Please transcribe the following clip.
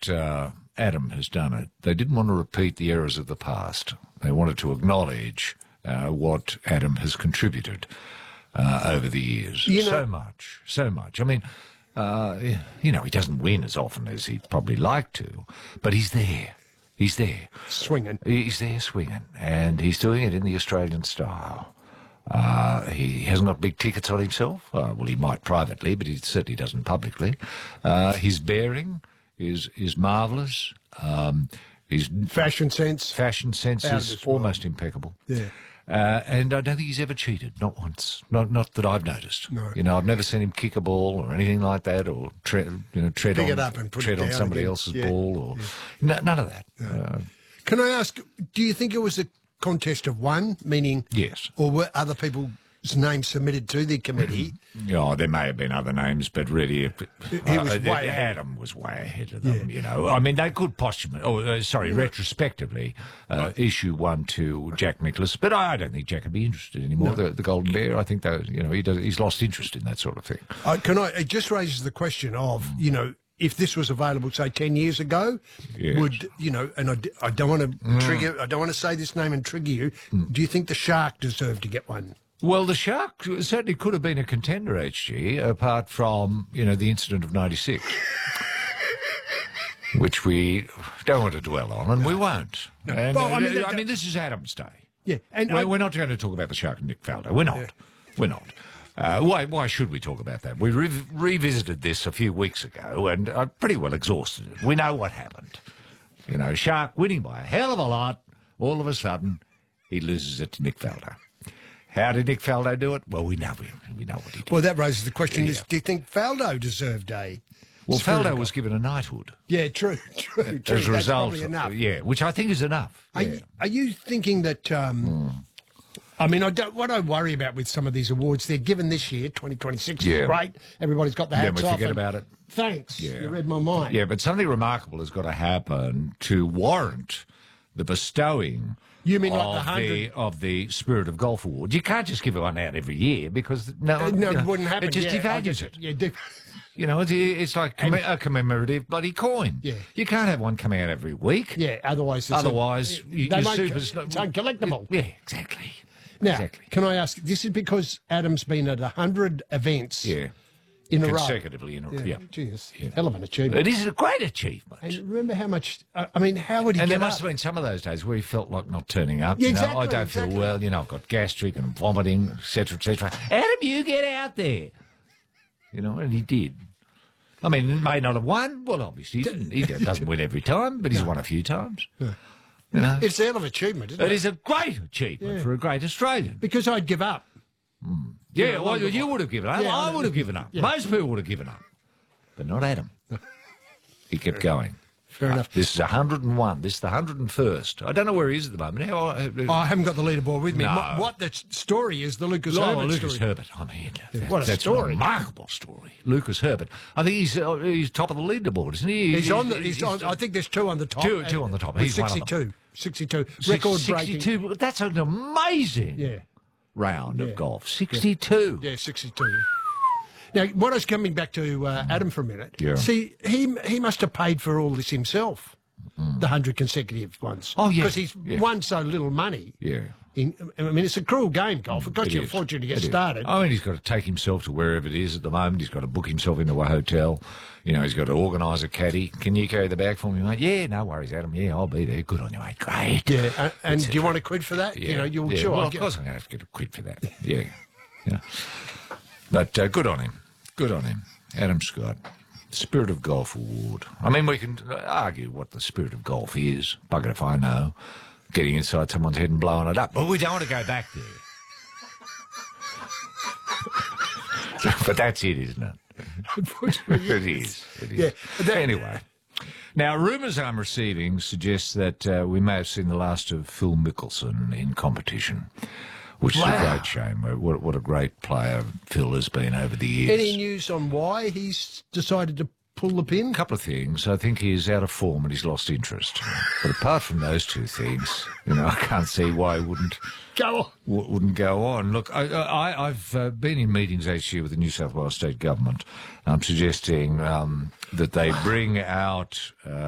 that Adam has done it, they didn't want to repeat the errors of the past. They wanted to acknowledge what Adam has contributed over the years. So much. I mean, he doesn't win as often as he'd probably like to, but he's there. He's there. Swinging. He's there swinging, and he's doing it in the Australian style. He hasn't got big tickets on himself. Well, he might privately, but he certainly doesn't publicly. His bearing is marvellous. His fashion sense is almost impeccable. Yeah. And I don't think he's ever cheated, not once. Not that I've noticed. No. I've never seen him kick a ball or anything like that, or tread on somebody else's ball, or none of that. Can I ask, do you think it was a contest of one, meaning yes, or were other people's names submitted to the committee? There may have been other names, but really, Adam was way ahead of them. I mean, they could retrospectively issue one to Jack Nicklaus, but I don't think Jack would be interested anymore. No. The Golden Bear, I think he's lost interest in that sort of thing. It just raises the question of if this was available, say 10 years ago, would and I don't want to trigger, I don't want to say this name and trigger you. Do you think the Shark deserved to get one? Well, the Shark certainly could have been a contender, HG, apart from, the incident of 96, which we don't want to dwell on, and we won't. No. And, well, this is Adam's day. Yeah, and we're not going to talk about the Shark and Nick Faldo. We're not. Yeah. We're not. Why should we talk about that? We revisited this a few weeks ago, and I'm pretty well exhausted it. We know what happened. Shark winning by a hell of a lot. All of a sudden, he loses it to Nick Faldo. How did Nick Faldo do it? Well, we know what he did. Well, that raises the question: do you think Faldo deserved a? Well, Faldo was given a knighthood. Yeah, true. As a result, enough. Which I think is enough. Are you thinking that? I mean, what I worry about with some of these awards, they're given this year, 2026. Yeah. Great, everybody's got the hats off. Then we forget about it. Thanks. Yeah. You read my mind. Yeah, but something remarkable has got to happen to warrant the bestowing. You mean like the 100 of the Spirit of Golf Award? You can't just give one out every year because it wouldn't happen. It just devalues it. Yeah, it's like a commemorative bloody coin. Yeah, you can't have one come out every week. Yeah, otherwise it's uncollectible. Yeah, exactly. Now, can I ask? This is because Adam's been at 100 events. Yeah. In a row. Consecutively in a row. Yeah. Geez, hell of an achievement. It is a great achievement. And remember how much, how would he get up? And there must have been some of those days where he felt like not turning up. Yeah, exactly, I don't feel well, I've got gastric and vomiting, etc., etc. Adam, you get out there. And he did. I mean, he may not have won. Well, obviously, he doesn't win every time, but he's won a few times. Yeah. It's a hell of an achievement, isn't it? It is a great achievement for a great Australian. Because I'd give up. Yeah, well, you would have given up. Yeah, I would have given up. Yeah. Most people would have given up. But not Adam. He kept going. Fair enough. This is 101. This is the 101st. I don't know where he is at the moment. I haven't got the leaderboard with me. No. What the story is, the Lucas Herbert story. Lucas Herbert. I mean, what a story. A remarkable story. Lucas Herbert. I think he's top of the leaderboard, isn't he? He's on. I think there's two on the top. Two on the top. He's 62. 62. Record breaking. 62. That's an amazing round of golf. 62. Yeah, 62. Now, what I was coming back to Adam for a minute. Yeah. See, he must have paid for all this himself, the 100 consecutive ones. Oh, yeah. Because he's won so little money. Yeah. I mean, it's a cruel game, golf. It costs you a fortune to get started. I mean, he's got to take himself to wherever it is at the moment. He's got to book himself into a hotel. He's got to organise a caddy. Can you carry the bag for me, mate? Yeah, no worries, Adam. Yeah, I'll be there. Good on you, mate. Great. Yeah, and do you want a quid for that? Yeah. Sure. Well, of course I'm going to have to get a quid for that. Yeah. But good on him. Good on him. Adam Scott. Spirit of Golf Award. I mean, we can argue what the Spirit of Golf is. Bugger if I know. Getting inside someone's head and blowing it up. But we don't want to go back there. But that's it, isn't it? It is. Yeah. Anyway. Now, rumours I'm receiving suggest that we may have seen the last of Phil Mickelson in competition, which is a great shame. What a great player Phil has been over the years. Any news on why he's decided to pull the pin? A couple of things. I think he's out of form and he's lost interest. But apart from those two things, I can't see why he wouldn't go on. Look, I've been in meetings this year with the New South Wales State Government. I'm suggesting that they bring out